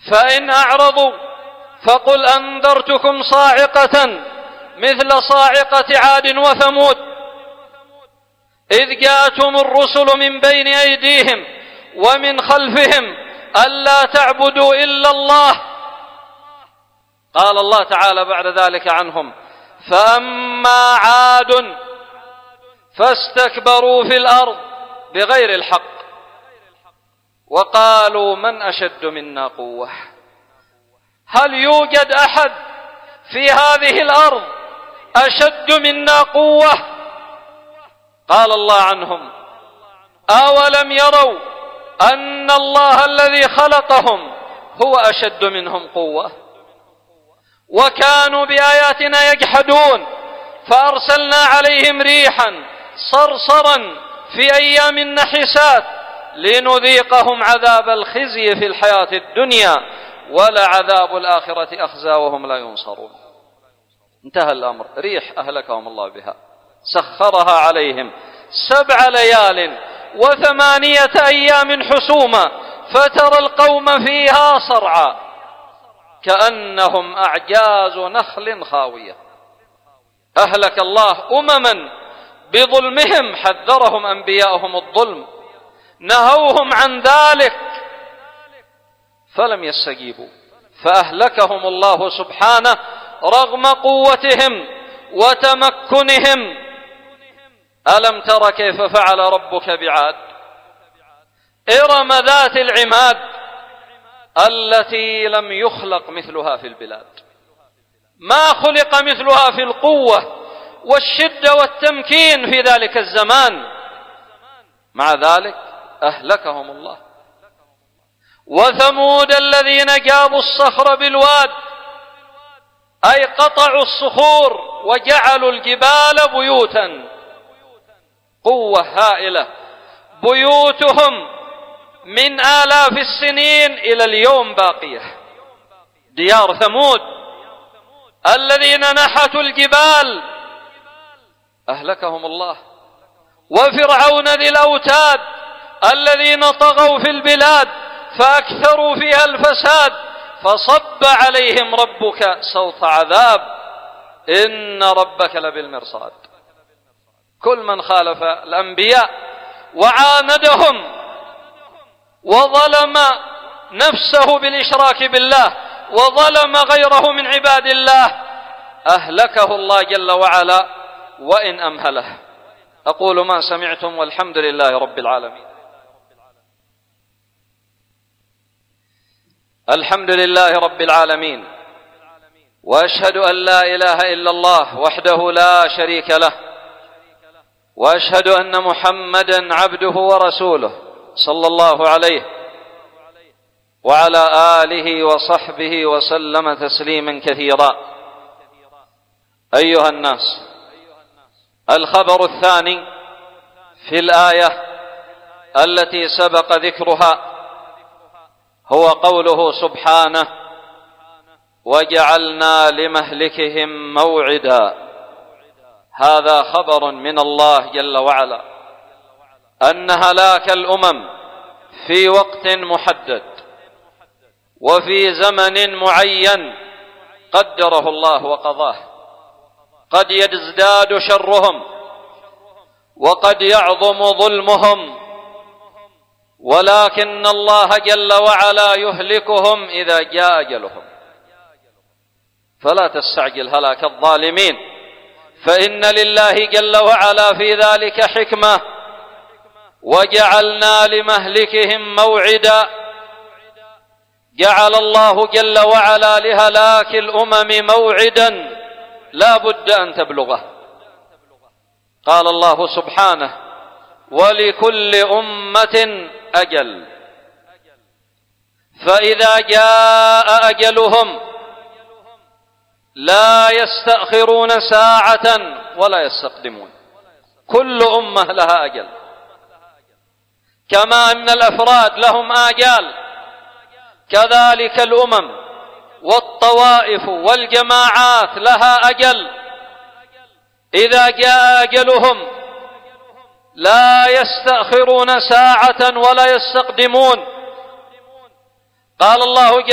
فإن أعرضوا فقل أنذرتكم صاعقة مثل صاعقة عاد وثمود إذ جاءتهم الرسل من بين أيديهم ومن خلفهم ألا تعبدوا إلا الله. قال الله تعالى بعد ذلك عنهم: فأما عاد فاستكبروا في الأرض بغير الحق وقالوا من أشد منا قوة. هل يوجد أحد في هذه الأرض أشد منا قوة؟ قال الله عنهم: أولم يروا أن الله الذي خلقهم هو أشد منهم قوة وكانوا بآياتنا يجحدون فأرسلنا عليهم ريحا صرصرا في أيام نحسات لنذيقهم عذاب الخزي في الحياة الدنيا ولعذاب الآخرة أخزى وهم لا ينصرون. انتهى الأمر، ريح أهلكهم الله بها سخرها عليهم 7 ليال و8 أيام حسوما فترى القوم فيها صرعى كأنهم أعجاز نخل خاوية. أهلك الله أمما بظلمهم، حذرهم أنبياءهم الظلم، نهوهم عن ذلك فلم يستجيبوا فأهلكهم الله سبحانه رغم قوتهم وتمكنهم. ألم تر كيف فعل ربك بعاد؟ إرم ذات العماد التي لم يخلق مثلها في البلاد، ما خلق مثلها في القوة والشدة والتمكين في ذلك الزمان، مع ذلك أهلكهم الله. وثمود الذين جابوا الصخر بالواد، أي قطعوا الصخور وجعلوا الجبال بيوتا، قوة هائلة، بيوتهم من آلاف السنين إلى اليوم باقية. ديار ثمود الذين نحتوا الجبال أهلكهم الله. وفرعون ذي الأوتاد الذين طغوا في البلاد فأكثروا فيها الفساد فصب عليهم ربك صوت عذاب إن ربك لبالمرصاد. كل من خالف الأنبياء وعاندهم وظلم نفسه بالإشراك بالله وظلم غيره من عباد الله أهلكه الله جل وعلا وإن أمهله. أقول ما سمعتم والحمد لله رب العالمين. الحمد لله رب العالمين، وأشهد أن لا إله إلا الله وحده لا شريك له، وأشهد أن محمدا عبده ورسوله صلى الله عليه وعلى آله وصحبه وسلم تسليما كثيرا. أيها الناس، الخبر الثاني في الآية التي سبق ذكرها هو قوله سبحانه: وجعلنا لمهلكهم موعدا. هذا خبر من الله جل وعلا أن هلاك الأمم في وقت محدد وفي زمن معين قدره الله وقضاه. قد يزداد شرهم وقد يعظم ظلمهم، ولكن الله جل وعلا يهلكهم إذا جاء أجلهم. فلا تستعجل هلاك الظالمين، فإن لله جل وعلا في ذلك حكمة. وجعلنا لمهلكهم موعدا، جعل الله جل وعلا لهلاك الأمم موعدا لا بد أن تبلغه. قال الله سبحانه: ولكل أمة أجل، فإذا جاء أجلهم لا يستأخرون ساعة ولا يستقدمون. كل أمة لها أجل، كما أن الأفراد لهم آجال كذلك الأمم والطوائف والجماعات لها أجل. إذا جاء أجلهم لا يستأخرون ساعة ولا يستقدمون. قال الله